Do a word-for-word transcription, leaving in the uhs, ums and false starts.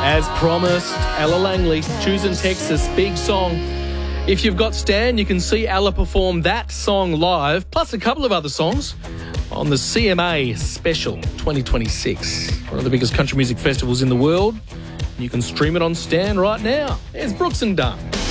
As promised, Ella Langley, Choosing Texas, big song. If you've got Stan, you can see Ella perform that song live, plus a couple of other songs, on the C M A Special twenty twenty-six, one of the biggest country music festivals in the world. You can stream it on Stan right now. There's Brooks and Dunn.